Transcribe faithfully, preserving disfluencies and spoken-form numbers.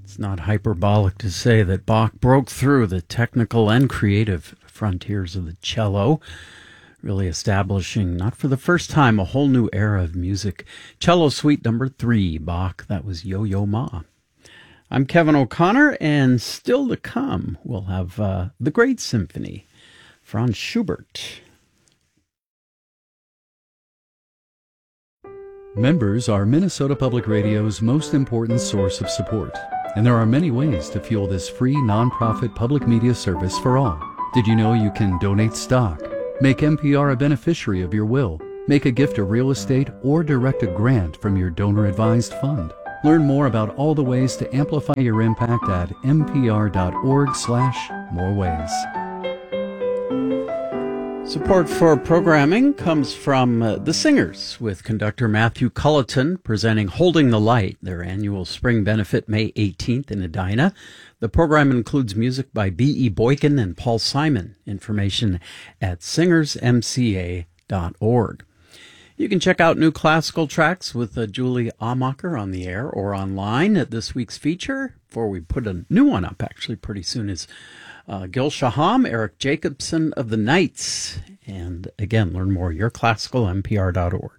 It's not hyperbolic to say that Bach broke through the technical and creative frontiers of the cello, really establishing, not for the first time, a whole new era of music. Cello Suite number three, Bach, that was Yo-Yo Ma. I'm Kevin O'Connor, and still to come, we'll have uh, The Great Symphony, Franz Schubert. Members are Minnesota Public Radio's most important source of support, and there are many ways to fuel this free nonprofit public media service for all. Did you know you can donate stock, make N P R a beneficiary of your will, make a gift of real estate, or direct a grant from your donor-advised fund? Learn more about all the ways to amplify your impact at npr.org slash more ways. Support for programming comes from uh, The Singers, with conductor Matthew Culleton presenting Holding the Light, their annual spring benefit May eighteenth in Edina. The program includes music by B E. Boykin and Paul Simon. Information at singers m c a dot org. You can check out new classical tracks with uh, Julie Amacher on the air or online at this week's feature, before we put a new one up actually pretty soon, is Uh, Gil Shaham, Eric Jacobson of the Knights. And again, learn more at your classical m p r dot org.